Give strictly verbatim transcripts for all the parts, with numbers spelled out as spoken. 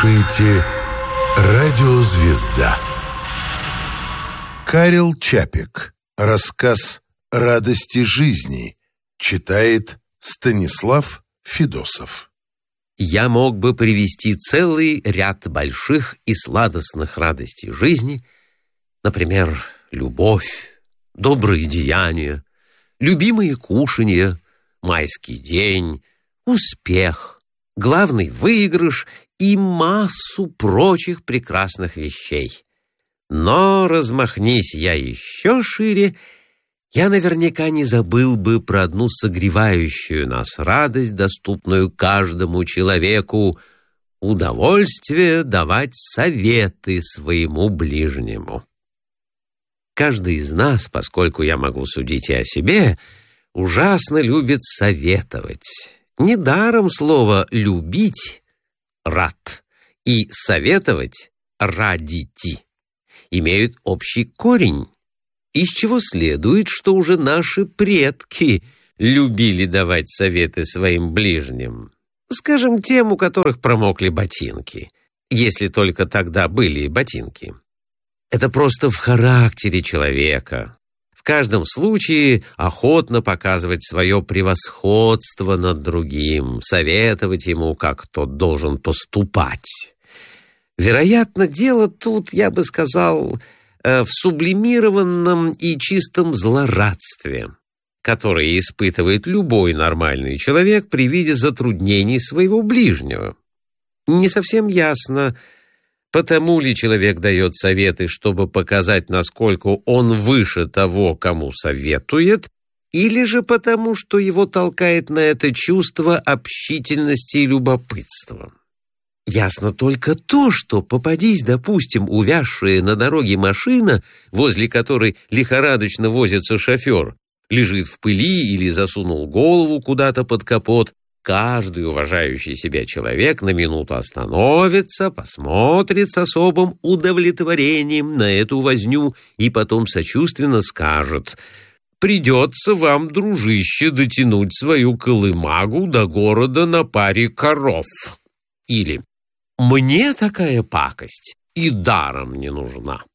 слушаете «Радио Звезда». Карел Чапик. Рассказ «Радости жизни» читает Станислав Федосов. Я мог бы привести целый ряд больших и сладостных радостей жизни, например, любовь, добрые деяния, любимые кушанья, майский день, успех, главный выигрыш и массу прочих прекрасных вещей. Но размахнись я еще шире, я наверняка не забыл бы про одну согревающую нас радость, доступную каждому человеку — удовольствие давать советы своему ближнему. Каждый из нас, поскольку я могу судить и о себе, ужасно любит советовать. Недаром слово «любить» — «рад» и «советовать» — «радити» имеют общий корень, из чего следует, что уже наши предки любили давать советы своим ближним, скажем, тем, у которых промокли ботинки, если только тогда были ботинки. Это просто в характере человека. В каждом случае охотно показывать свое превосходство над другим, советовать ему, как тот должен поступать. Вероятно, дело тут, я бы сказал, в сублимированном и чистом злорадстве, которое испытывает любой нормальный человек при виде затруднений своего ближнего. Не совсем ясно, потому ли человек дает советы, чтобы показать, насколько он выше того, кому советует, или же потому, что его толкает на это чувство общительности и любопытства. Ясно только то, что попадись, допустим, увязшая на дороге машина, возле которой лихорадочно возится шофер, лежит в пыли или засунул голову куда-то под капот, каждый уважающий себя человек на минуту остановится, посмотрит с особым удовлетворением на эту возню и потом сочувственно скажет: «Придется вам, дружище, дотянуть свою колымагу до города на паре коров». Или «Мне такая пакость и даром не нужна».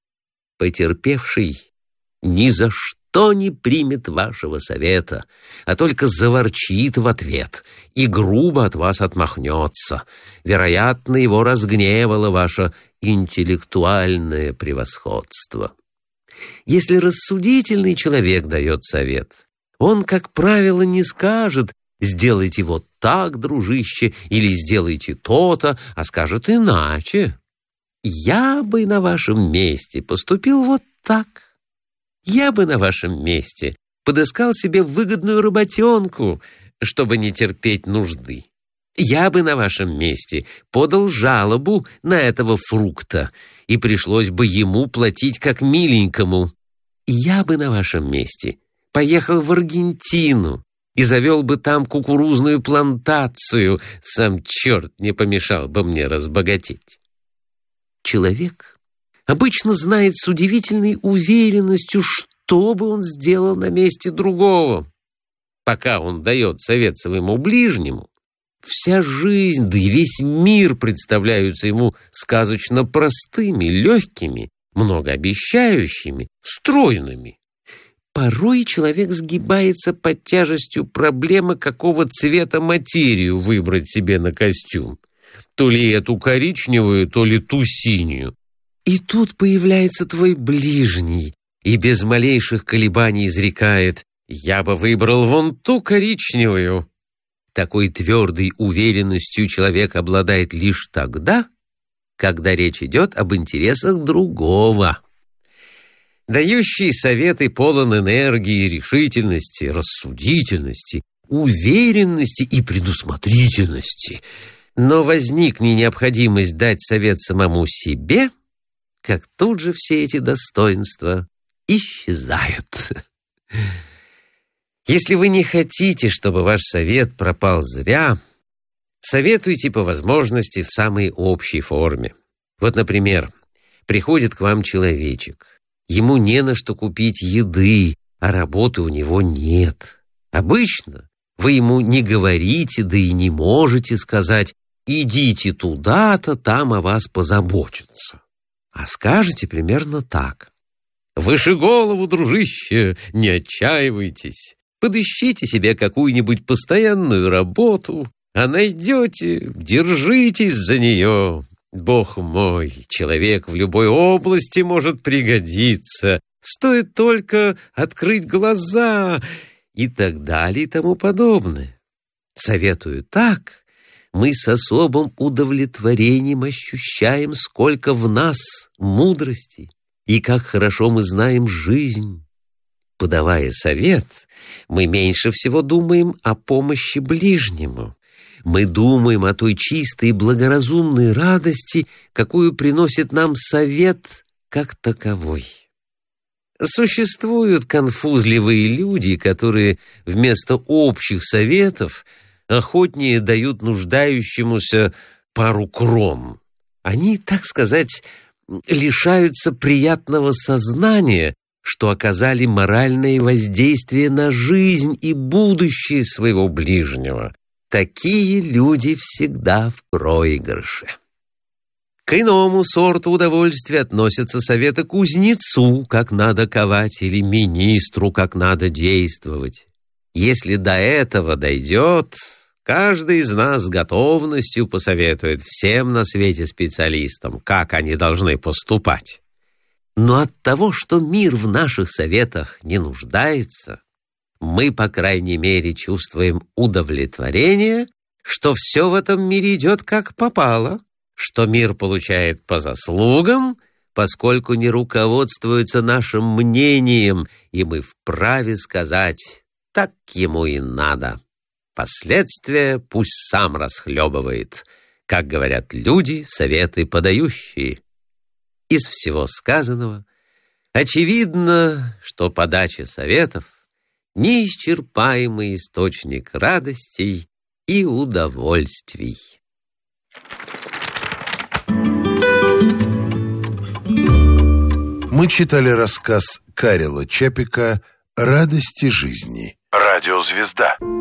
Потерпевший ни за что не примет вашего совета, а только заворчит в ответ и грубо от вас отмахнется. Вероятно, его разгневало ваше интеллектуальное превосходство. Если рассудительный человек дает совет, он, как правило, не скажет: «Сделайте вот так, дружище», или «сделайте то-то», а скажет иначе. «Я бы на вашем месте поступил вот так. Я бы на вашем месте подыскал себе выгодную работенку, чтобы не терпеть нужды. Я бы на вашем месте подал жалобу на этого фрукта, и пришлось бы ему платить как миленькому. Я бы на вашем месте поехал в Аргентину и завел бы там кукурузную плантацию, сам черт не помешал бы мне разбогатеть». Человек обычно знает с удивительной уверенностью, что бы он сделал на месте другого. Пока он дает совет своему ближнему, вся жизнь, да и весь мир представляются ему сказочно простыми, легкими, многообещающими, стройными. Порой человек сгибается под тяжестью проблемы, какого цвета материю выбрать себе на костюм. То ли эту коричневую, то ли ту синюю. И тут появляется твой ближний и без малейших колебаний изрекает: «Я бы выбрал вон ту коричневую». Такой твердой уверенностью человек обладает лишь тогда, когда речь идет об интересах другого. Дающий советы полон энергии, решительности, рассудительности, уверенности и предусмотрительности. Но возникнет необходимость дать совет самому себе, как тут же все эти достоинства исчезают. Если вы не хотите, чтобы ваш совет пропал зря, советуйте по возможности в самой общей форме. Вот, например, приходит к вам человечек. Ему не на что купить еды, а работы у него нет. Обычно вы ему не говорите, да и не можете сказать: идите туда-то, там о вас позаботятся. А скажете примерно так: выше голову, дружище, не отчаивайтесь. Подыщите себе какую-нибудь постоянную работу, а найдете, держитесь за нее. Бог мой, человек в любой области может пригодиться. Стоит только открыть глаза и так далее и тому подобное. Советую так, мы с особым удовлетворением ощущаем, сколько в нас мудрости и как хорошо мы знаем жизнь. Подавая совет, мы меньше всего думаем о помощи ближнему. Мы думаем о той чистой и благоразумной радости, какую приносит нам совет как таковой. Существуют конфузливые люди, которые вместо общих советов охотнее дают нуждающемуся пару крон. Они, так сказать, лишаются приятного сознания, что оказали моральное воздействие на жизнь и будущее своего ближнего. Такие люди всегда в проигрыше. К иному сорту удовольствия относятся советы кузнецу, как надо ковать, или министру, как надо действовать. Если до этого дойдет, каждый из нас с готовностью посоветует всем на свете специалистам, как они должны поступать. Но от того, что мир в наших советах не нуждается, мы, по крайней мере, чувствуем удовлетворение, что все в этом мире идет как попало, что мир получает по заслугам, поскольку не руководствуется нашим мнением, и мы вправе сказать: так ему и надо. Последствия пусть сам расхлебывает, как говорят люди, советы подающие. Из всего сказанного очевидно, что подача советов — неисчерпаемый источник радостей и удовольствий. Мы читали рассказ Карела Чапика «Радости жизни». Радиозвезда.